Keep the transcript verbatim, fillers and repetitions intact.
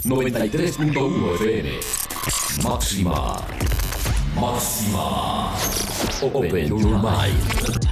noventa y tres punto uno F M. Máxima. Máxima. Open your mind.